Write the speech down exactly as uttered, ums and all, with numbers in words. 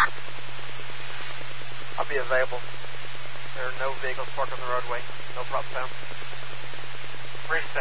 I'll be available. There are no vehicles parked on the roadway. No problem, Sam. Three seven.